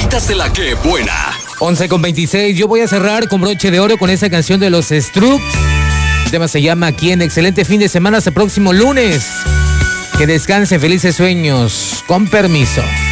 favoritas de La Que Buena. 11:26. Yo voy a cerrar con broche de oro con esa canción de los Strokes. El tema se llama ¿Quién? Excelente fin de semana hasta el próximo lunes. Que descansen, felices sueños. Con permiso.